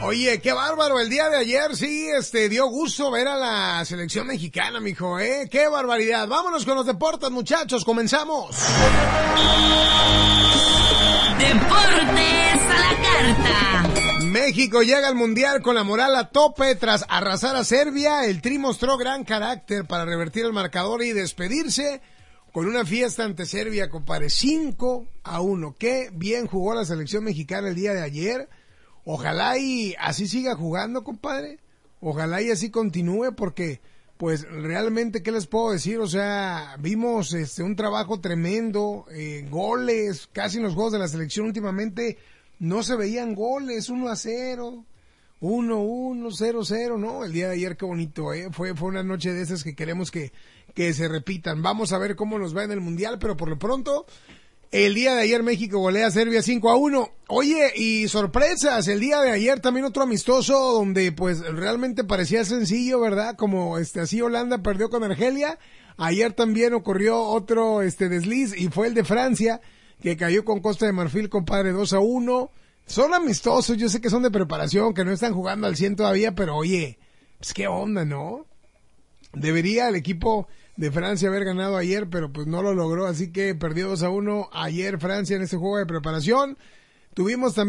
Oye, qué bárbaro, el día de ayer sí, dio gusto ver a la selección mexicana, mijo, qué barbaridad. Vámonos con los deportes, muchachos, comenzamos. Deportes a la carta. México llega al Mundial con la moral a tope tras arrasar a Serbia. El Tri mostró gran carácter para revertir el marcador y despedirse con una fiesta ante Serbia, compadre. 5-1. Qué bien jugó la selección mexicana el día de ayer. Ojalá y así siga jugando, compadre. Ojalá y así continúe porque, pues, realmente, ¿qué les puedo decir? O sea, vimos un trabajo tremendo, goles, casi en los juegos de la selección últimamente no se veían goles, 1-0, 1-1, 0-0, ¿no? El día de ayer, qué bonito, fue una noche de esas que queremos que se repitan. Vamos a ver cómo nos va en el Mundial, pero por lo pronto, el día de ayer México golea a Serbia 5-1. Oye, y sorpresas, el día de ayer también otro amistoso donde pues realmente parecía sencillo, ¿verdad? Como así Holanda perdió con Argelia. Ayer también ocurrió otro desliz y fue el de Francia, que cayó con Costa de Marfil, compadre, 2-1. Son amistosos, yo sé que son de preparación, que no están jugando al 100 todavía, pero oye, pues qué onda, ¿no? Debería el equipo de Francia haber ganado ayer, pero pues no lo logró, así que perdió 2-1 ayer Francia en este juego de preparación. Tuvimos también